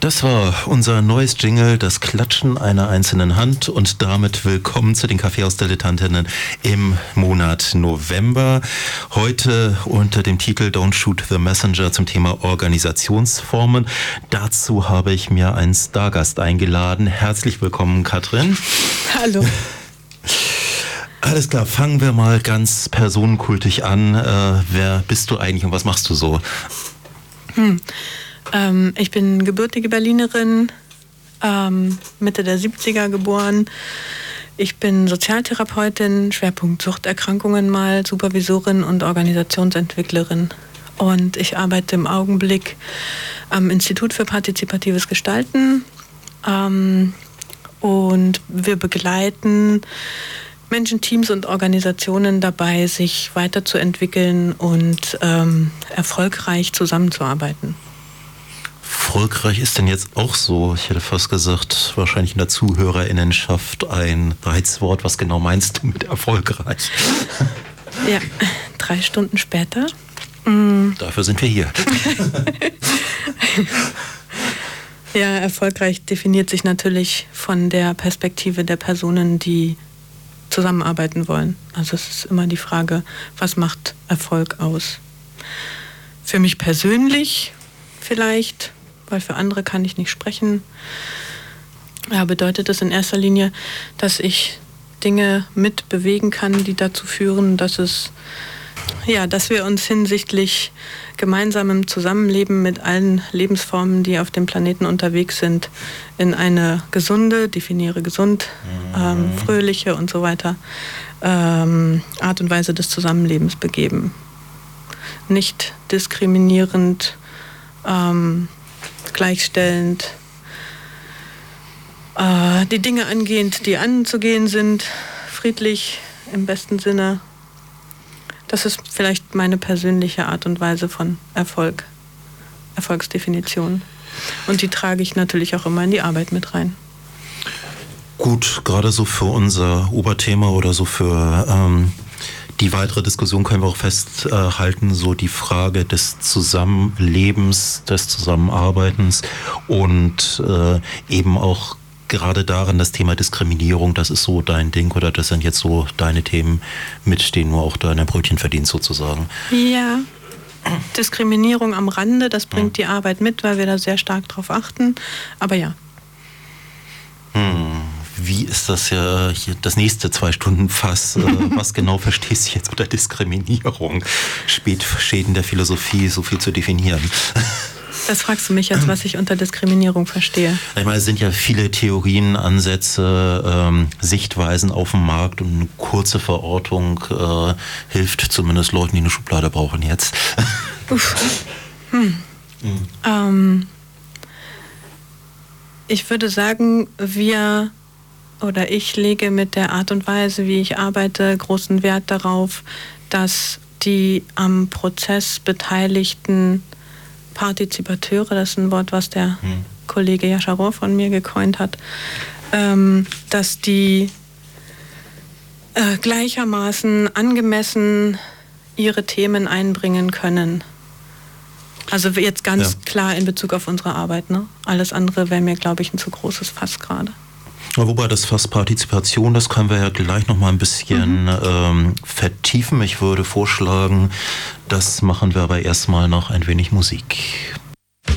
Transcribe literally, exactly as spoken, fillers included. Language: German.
Das war unser neues Jingle, das Klatschen einer einzelnen Hand, und damit willkommen zu den Kaffeehaus-Dilettantinnen im Monat November. Heute unter dem Titel Don't Shoot the Messenger zum Thema Organisationsformen. Dazu habe ich mir einen Stargast eingeladen. Herzlich willkommen, Katrin. Hallo. Alles klar, fangen wir mal ganz personenkultig an. Äh, wer bist du eigentlich und was machst du so? Hm. Ähm, ich bin gebürtige Berlinerin, ähm, Mitte der siebziger geboren. Ich bin Sozialtherapeutin, Schwerpunkt Suchterkrankungen mal, Supervisorin und Organisationsentwicklerin. Und ich arbeite im Augenblick am Institut für partizipatives Gestalten. Ähm, und wir begleiten Menschen, Teams und Organisationen dabei, sich weiterzuentwickeln und ähm, erfolgreich zusammenzuarbeiten. Erfolgreich ist denn jetzt auch so, ich hätte fast gesagt, wahrscheinlich in der ZuhörerInnenschaft ein Reizwort. Was genau meinst du mit erfolgreich? Ja, drei Stunden später. Mm. Dafür sind wir hier. Ja, erfolgreich definiert sich natürlich von der Perspektive der Personen, die zusammenarbeiten wollen. Also es ist immer die Frage, was macht Erfolg aus? Für mich persönlich vielleicht, weil für andere kann ich nicht sprechen, ja, bedeutet es in erster Linie, dass ich Dinge mitbewegen kann, die dazu führen, dass es, ja, dass wir uns hinsichtlich gemeinsamem Zusammenleben mit allen Lebensformen, die auf dem Planeten unterwegs sind, in eine gesunde, definiere gesund, ähm, fröhliche und so weiter, ähm, Art und Weise des Zusammenlebens begeben. Nicht diskriminierend, ähm, gleichstellend, äh, die Dinge angehend, die anzugehen sind, friedlich im besten Sinne. Das ist vielleicht meine persönliche Art und Weise von Erfolg, Erfolgsdefinition. Und die trage ich natürlich auch immer in die Arbeit mit rein. Gut, gerade so für unser Oberthema oder so für ähm, die weitere Diskussion können wir auch festhalten, äh, so die Frage des Zusammenlebens, des Zusammenarbeitens und äh, eben auch gerade darin das Thema Diskriminierung, das ist so dein Ding, oder das sind jetzt so deine Themen, mit denen du auch deine Brötchen verdienst sozusagen? Ja, Diskriminierung am Rande, das bringt die Arbeit mit, weil wir da sehr stark drauf achten, aber ja. Hm. Wie ist das ja hier das nächste zwei Stunden Fass? Was genau verstehst du jetzt unter Diskriminierung? Spätschäden der Philosophie, so viel zu definieren. Das fragst du mich jetzt, was ich unter Diskriminierung verstehe. Ich meine, es sind ja viele Theorien, Ansätze, ähm, Sichtweisen auf dem Markt, und eine kurze Verortung äh, hilft zumindest Leuten, die eine Schublade brauchen jetzt. Uff. Hm. Mhm. Ähm, ich würde sagen, wir oder ich lege mit der Art und Weise, wie ich arbeite, großen Wert darauf, dass die am Prozess beteiligten Partizipateure, das ist ein Wort, was der hm. Kollege Yasharov von mir gecoint hat, ähm, dass die äh, gleichermaßen angemessen ihre Themen einbringen können. Also jetzt ganz ja. klar in Bezug auf unsere Arbeit. Ne? Alles andere wäre mir, glaube ich, ein zu großes Fass gerade. Wobei das Fass Partizipation, das können wir ja gleich noch mal ein bisschen mhm. ähm, vertiefen. Ich würde vorschlagen, das machen wir aber erstmal noch ein wenig Musik.